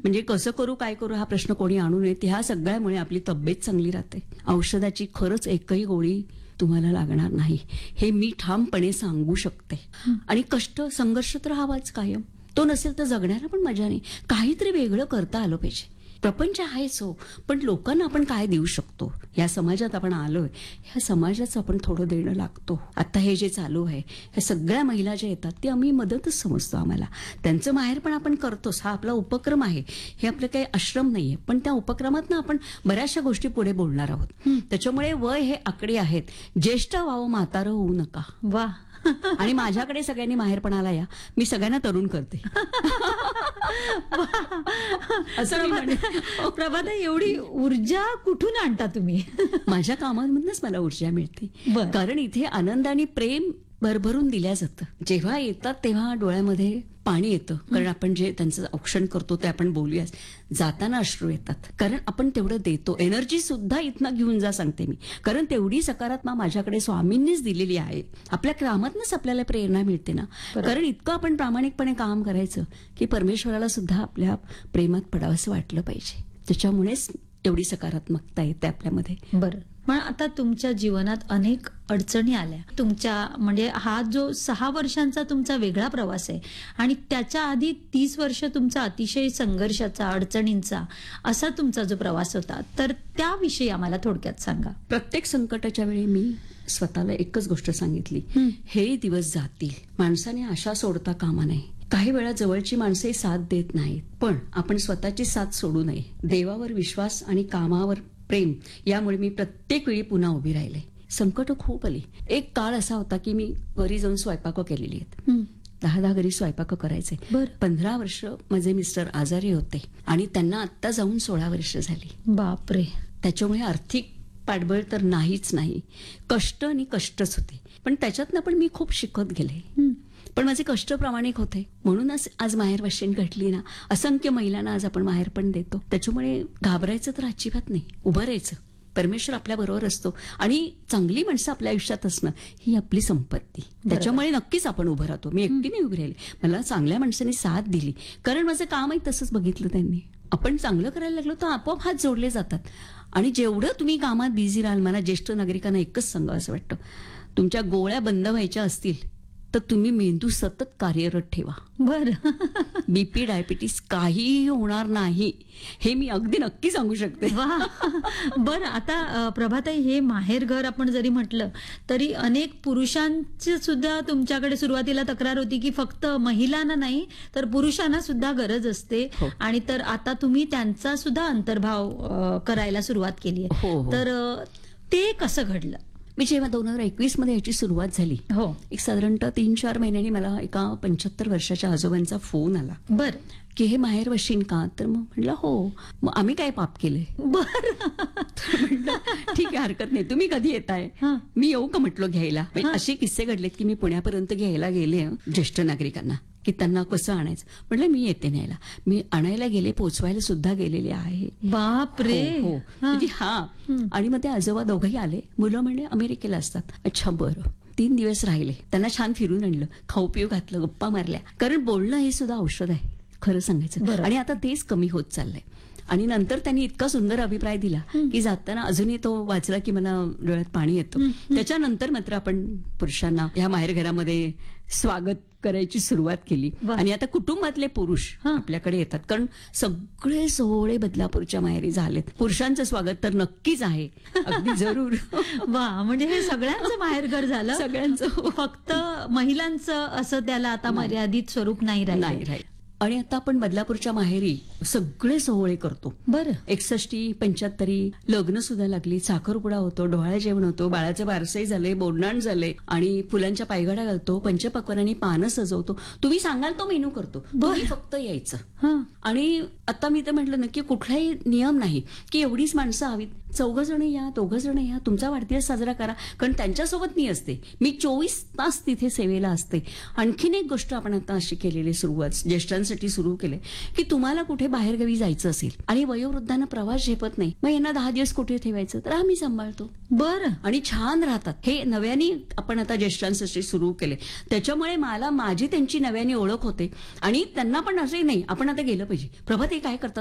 म्हणजे कसं करू काय करू हा प्रश्न कोणी आणू नये. ह्या सगळ्यामुळे आपली तब्येत चांगली राहते. औषधाची खरंच एकही गोळी तुम्हाला लागणार नाही हे मी ठामपणे सांगू शकते. आणि कष्ट संघर्ष तर हवाच कायम. तो नसेल तर जगण्याला पण मजा नाही. काहीतरी वेगळं करता आलं पाहिजे. प्रपंच आहेच हो, पण लोकांना आपण काय देऊ शकतो. या समाजात आपण आलोय, ह्या समाजाचं आपण थोडं देणं लागतो. आता हे जे चालू आहे, ह्या सगळ्या महिला ज्या येतात ते आम्ही मदतच समजतो. आम्हाला त्यांचं माहेर पण आपण करतोच. हा आपला उपक्रम आहे. हे आपलं काही आश्रम नाहीये, पण त्या उपक्रमातनं आपण बऱ्याचशा गोष्टी पुढे बोलणार आहोत. त्याच्यामुळे वय हे आकडे आहेत. ज्येष्ठ व्हावं म्हातारं होऊ नका. वा. आणि माझ्याकडे सगळ्यांनी माहेरपणाला या. मी सगळ्यांना तरुण करते. असं मी म्हणेन. प्रभात, एवढी ऊर्जा कुठून आणता तुम्ही? माझ्या कामामधूनच मला ऊर्जा मिळते. बरं. कारण इथे आनंद आणि प्रेम भरभरून दिल्या जातं. जेव्हा येतात तेव्हा डोळ्यामध्ये पाणी येतं. कारण आपण जे त्यांचं औक्षण करतो ते आपण बोलूया. जाताना अश्रू येतात. कारण आपण तेवढं देतो. एनर्जी सुद्धा इथनं घेऊन जा सांगते मी. कारण तेवढी सकारात्मक माझ्याकडे स्वामींनीच दिलेली आहे. आपल्या कामातनच आपल्याला प्रेरणा मिळते ना. कारण इतकं आपण प्रामाणिकपणे काम करायचं की परमेश्वराला सुद्धा आपल्या प्रेमात पडावंसं वाटलं पाहिजे. त्याच्यामुळेच एवढी सकारात्मकता येते आपल्यामध्ये. बरं. पण आता तुमच्या जीवनात अनेक अडचणी आल्या. तुमच्या म्हणजे हा जो 6 वर्षांचा तुमचा वेगळा प्रवास आहे आणि त्याच्या आधी 30 वर्ष तुमचा अतिशय संघर्षाचा, अडचणींचा असा तुमचा जो प्रवास होता, तर त्याविषयी आम्हाला थोडक्यात सांगा. प्रत्येक संकटाच्या वेळी मी स्वतःला एकच गोष्ट सांगितली, हे दिवस जातील. माणसाने आशा सोडता कामा नये. काही वेळा जवळची माणसे साथ देत नाहीत, पण आपण स्वतःची साथ सोडू नये. देवावर विश्वास आणि कामावर प्रेम यामुळे मी प्रत्येक वेळी पुन्हा उभी राहिले. संकट खूप आली. एक काळ असा होता की मी घरी जाऊन स्वयंपाक केलेली आहेत. 10 घरी स्वयंपाक करायचे. 15 वर्ष माझे मिस्टर आजारी होते आणि त्यांना आता जाऊन 16 वर्ष झाली. बापरे. त्याच्यामुळे आर्थिक पाठबळ तर नाहीच नाही. कष्ट आणि कष्टच होते. पण त्याच्यातनं पण मी खूप शिकत गेले. पण माझे कष्ट प्रामाणिक होते. म्हणूनच आज माहेरवाशीण घडली ना. असंख्य महिलांना आज आपण माहेर पण देतो. त्याच्यामुळे घाबरायचं तर अजिबात नाही. उभं राहायचं. परमेश्वर आपल्या बरोबर असतो आणि चांगली माणसं आपल्या आयुष्यात असणं ही आपली संपत्ती. त्याच्यामुळे नक्कीच आपण उभं राहतो. मी एकटी नाही उभी राहिली. मला चांगल्या माणसांनी साथ दिली. कारण माझं कामही तसंच बघितलं त्यांनी. आपण चांगलं करायला लागलो तर आपोआप हात जोडले जातात. आणि जेवढं तुम्ही कामात बिझी राहाल, मला ज्येष्ठ नागरिकांना एकच सांगावं असं वाटतं, तुमच्या गोळ्या बंद व्हायच्या असतील तर तुम्ही मेंदू सतत कार्यरत ठेवा. बरं. बीपी, डायबिटीस काहीही होणार नाही हे मी अगदी नक्की सांगू शकते. वा. बरं. आता प्रभाताई, हे माहेरघर आपण जरी म्हटलं तरी अनेक पुरुषांची सुद्धा तुमच्याकडे सुरुवातीला तक्रार होती की फक्त महिलांना नाही तर पुरुषांना सुद्धा गरज असते. आणि तर आता तुम्ही त्यांचा सुद्धा अंतर्भाव करायला सुरुवात केली आहे. तर ते कसं घडलं? मी जेव्हा 2021 मध्ये याची सुरुवात झाली, एक साधारणतः 3-4 महिन्यांनी मला एका 75 वर्षाच्या आजोबांचा फोन आला. बरं. की हे माहेर वशीन का? तर मग म्हटलं हो. मग आम्ही काय पाप केलंय? बरं. म्हटलं ठीक आहे, हरकत नाही. तुम्ही कधी येताय? मी येऊ का म्हटलं घ्यायला? असे किस्से घडलेत की मी पुण्यापर्यंत घ्यायला गेले ज्येष्ठ नागरिकांना की त्यांना कसं आणायचं. म्हटलं मी येते न्यायला. मी आणायला गेले, पोचवायला सुद्धा गेलेले आहे. बापरे. हो. आणि मग ते आजोबा दोघंही आले. मुलं म्हणजे अमेरिकेला असतात. अच्छा बरं. 3 दिवस राहिले. त्यांना छान फिरून आणलं, खाऊ पिऊ घातलं, गप्पा मारल्या. कारण बोलणं हे सुद्धा औषध आहे खरं सांगायचं. आणि आता तेच कमी होत चाललंय. आणि नंतर त्यांनी इतका सुंदर अभिप्राय दिला की जाताना अजूनही तो वाचला की मला डोळ्यात पाणी येतं. त्याच्यानंतर मात्र आपण पुरुषांना ह्या माहेरघरामध्ये स्वागत करायची सुरुवात केली. आणि आता कुटुंबातले पुरुष आपल्याकडे येतात. कारण सगळे सोहळे बदलापूरच्या माहेरी झालेत. पुरुषांचं स्वागत तर नक्कीच आहे, अगदी जरूर. वा. म्हणजे हे सगळ्यांचं माहेरघर झालं. सगळ्यांचं. फक्त महिलांचं असं त्याला आता मर्यादित स्वरूप नाही राहिलं. आणि आता आपण बदलापूरच्या माहेरी सगळे सोहळे करतो. बरं. 61, 75 लग्न सुद्धा लागली, साखरपुडा होतो, डोहाळे जेवण होतो, बाळाचे बारसही झाले, बोडणाण झाले आणि फुलांच्या पायघड्या घालतो, पंचपक्वान्नांनी पानं सजवतो. तुम्ही सांगाल तो मेनू करतो. तुम्ही फक्त यायचं. आणि आता मी तर म्हटलं ना की कुठलाही नियम नाही की एवढीच माणसं हवीत. 4 जण या, 2 जण या, तुमचा वाढदिवस साजरा करा. कारण त्यांच्यासोबत मी असते. मी 24 तास तिथे सेवेला असते. आणखीन एक गोष्ट आपण आता अशी केलेली सुरुवात ज्येष्ठांसाठी सुरू केले की तुम्हाला कुठे बाहेरगावी जायचं असेल आणि वयोवृद्धांना प्रवास झेपत नाही, मग यांना 10 दिवस कुठे ठेवायचं तर आम्ही सांभाळतो. बरं. आणि छान राहतात. हे नव्याने आपण आता ज्येष्ठांसाठी सुरू केले. त्याच्यामुळे मला माझी त्यांची नव्याने ओळख होते आणि त्यांना पण असंही नाही आपण आता गेलं पाहिजे. प्रभात हे काय करतात